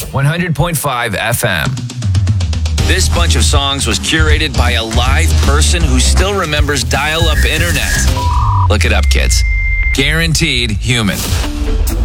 100.5 FM. This bunch of songs was curated by a live person who still remembers dial-up internet. Look it up, kids. Guaranteed human.